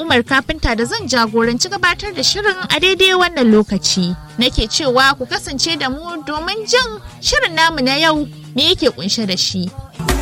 Umar Kafinta da zan jagoranci gabatar da shirin a daidai wannan lokaci. Nake cewa ku kasance da mu domin jin shirin namu na yau me yake kunshe da shi.